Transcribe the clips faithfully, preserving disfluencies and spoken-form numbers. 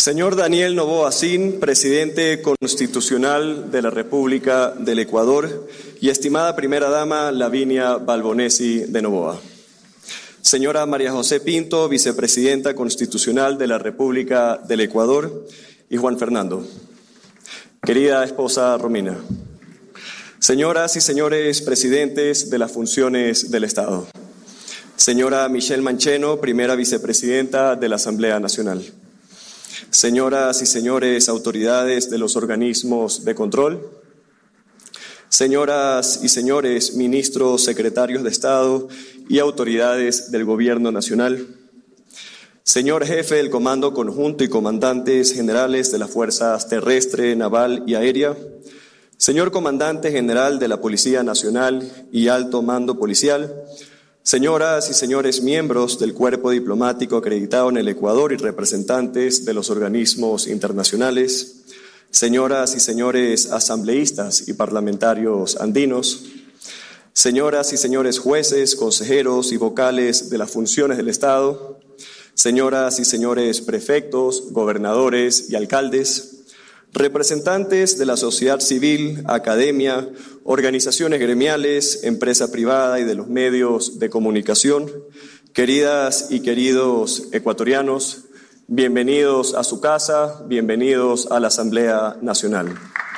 Señor Daniel Noboa Sin, presidente constitucional de la República del Ecuador, y estimada primera dama Lavinia Balbonesi de Noboa. Señora María José Pinto, vicepresidenta constitucional de la República del Ecuador, y Juan Fernando. Querida esposa Romina. Señoras y señores presidentes de las funciones del Estado. Señora Michelle Mancheno, primera vicepresidenta de la Asamblea Nacional. Señoras y señores autoridades de los organismos de control. Señoras y señores ministros, secretarios de Estado y autoridades del Gobierno Nacional. Señor jefe del Comando Conjunto y comandantes generales de las Fuerzas Terrestre, Naval y Aérea. Señor comandante general de la Policía Nacional y Alto Mando Policial. Señoras y señores miembros del cuerpo diplomático acreditado en el Ecuador y representantes de los organismos internacionales, señoras y señores asambleístas y parlamentarios andinos, señoras y señores jueces, consejeros y vocales de las funciones del Estado, señoras y señores prefectos, gobernadores y alcaldes, representantes de la sociedad civil, academia, organizaciones gremiales, empresa privada y de los medios de comunicación, queridas y queridos ecuatorianos, bienvenidos a su casa, bienvenidos a la Asamblea Nacional.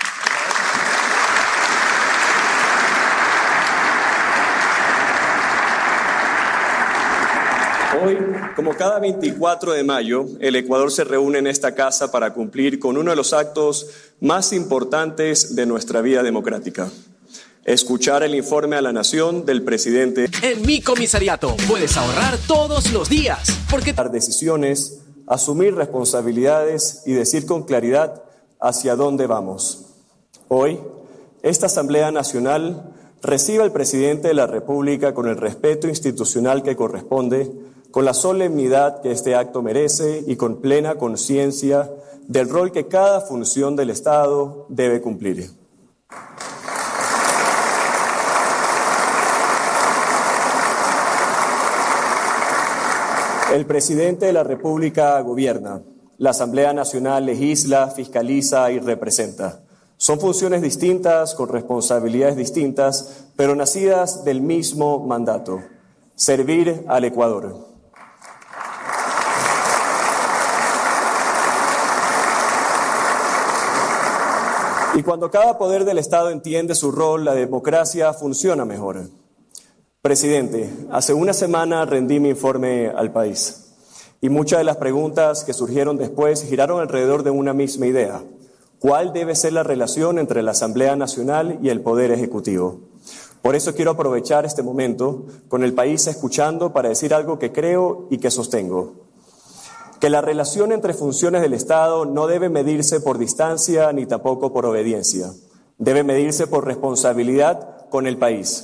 Hoy, como cada veinticuatro de mayo, el Ecuador se reúne en esta casa para cumplir con uno de los actos más importantes de nuestra vida democrática: escuchar el informe a la nación del presidente. En Mi Comisariato puedes ahorrar todos los días, porque tomar decisiones, asumir responsabilidades y decir con claridad hacia dónde vamos. Hoy, esta Asamblea Nacional recibe al presidente de la República con el respeto institucional que corresponde, con la solemnidad que este acto merece y con plena conciencia del rol que cada función del Estado debe cumplir. El presidente de la República gobierna, la Asamblea Nacional legisla, fiscaliza y representa. Son funciones distintas, con responsabilidades distintas, pero nacidas del mismo mandato: servir al Ecuador. Y cuando cada poder del Estado entiende su rol, la democracia funciona mejor. Presidente, hace una semana rendí mi informe al país y muchas de las preguntas que surgieron después giraron alrededor de una misma idea: ¿cuál debe ser la relación entre la Asamblea Nacional y el Poder Ejecutivo? Por eso quiero aprovechar este momento con el país escuchando para decir algo que creo y que sostengo: que la relación entre funciones del Estado no debe medirse por distancia ni tampoco por obediencia. Debe medirse por responsabilidad con el país.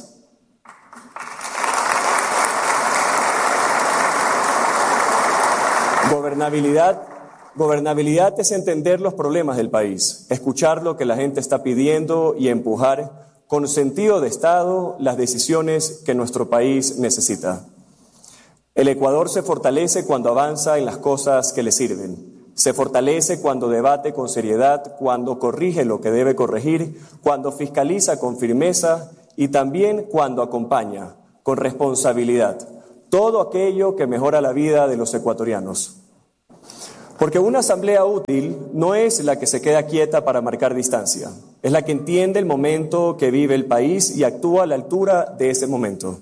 Gobernabilidad, gobernabilidad es entender los problemas del país, escuchar lo que la gente está pidiendo y empujar con sentido de Estado las decisiones que nuestro país necesita. El Ecuador se fortalece cuando avanza en las cosas que le sirven. Se fortalece cuando debate con seriedad, cuando corrige lo que debe corregir, cuando fiscaliza con firmeza y también cuando acompaña con responsabilidad todo aquello que mejora la vida de los ecuatorianos. Porque una asamblea útil no es la que se queda quieta para marcar distancia, es la que entiende el momento que vive el país y actúa a la altura de ese momento.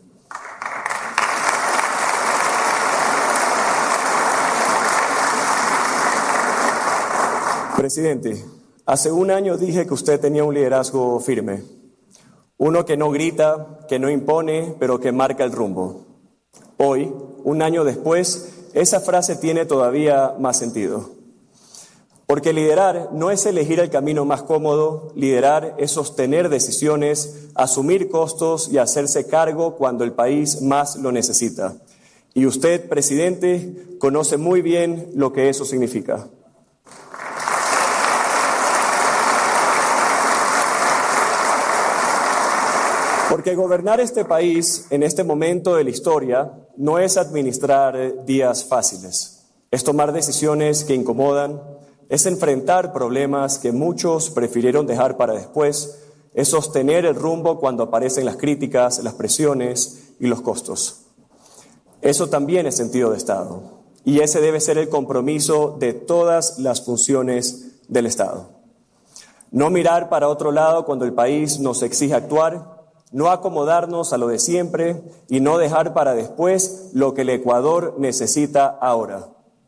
Presidente, hace un año dije que usted tenía un liderazgo firme, uno que no grita, que no impone, pero que marca el rumbo. Hoy, un año después, esa frase tiene todavía más sentido. Porque liderar no es elegir el camino más cómodo, liderar es sostener decisiones, asumir costos y hacerse cargo cuando el país más lo necesita. Y usted, presidente, conoce muy bien lo que eso significa. Porque gobernar este país en este momento de la historia no es administrar días fáciles, es tomar decisiones que incomodan, es enfrentar problemas que muchos prefirieron dejar para después, es sostener el rumbo cuando aparecen las críticas, las presiones y los costos. Eso también es sentido de Estado, y ese debe ser el compromiso de todas las funciones del Estado. No mirar para otro lado cuando el país nos exige actuar, no acomodarnos a lo de siempre y no dejar para después lo que el Ecuador necesita ahora.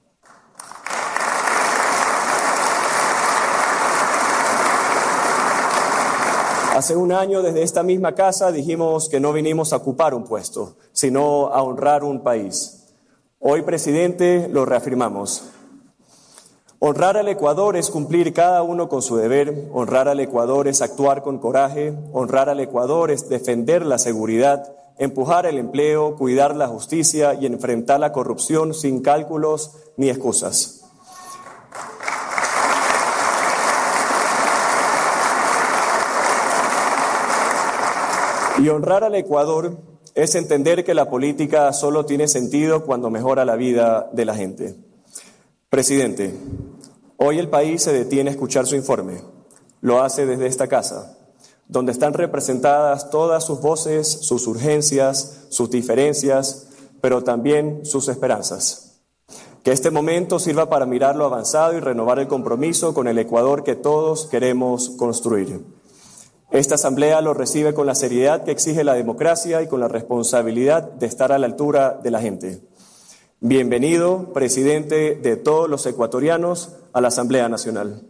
Hace un año, desde esta misma casa, dijimos que no vinimos a ocupar un puesto, sino a honrar un país. Hoy, presidente, lo reafirmamos. Honrar al Ecuador es cumplir cada uno con su deber, honrar al Ecuador es actuar con coraje, honrar al Ecuador es defender la seguridad, empujar el empleo, cuidar la justicia y enfrentar la corrupción sin cálculos ni excusas. Y honrar al Ecuador es entender que la política solo tiene sentido cuando mejora la vida de la gente. Presidente, hoy el país se detiene a escuchar su informe. Lo hace desde esta casa, donde están representadas todas sus voces, sus urgencias, sus diferencias, pero también sus esperanzas. Que este momento sirva para mirar lo avanzado y renovar el compromiso con el Ecuador que todos queremos construir. Esta asamblea lo recibe con la seriedad que exige la democracia y con la responsabilidad de estar a la altura de la gente. Bienvenido, presidente de todos los ecuatorianos, a la Asamblea Nacional.